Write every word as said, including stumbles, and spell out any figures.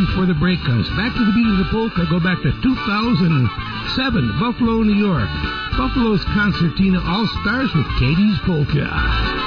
before the break comes. Back to the beat of the polka. Go back to two thousand seven, Buffalo, New York. Buffalo's Concertina All-Stars with Katie's Polka.